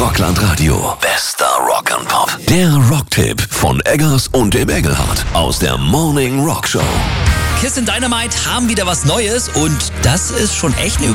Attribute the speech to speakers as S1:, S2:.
S1: Rockland Radio. Bester Rock and Pop. Der Rocktipp von Eggers und dem Engelhardt aus der Morning Rock Show.
S2: Kiss in Dynamite haben wieder was Neues und das ist schon echt eine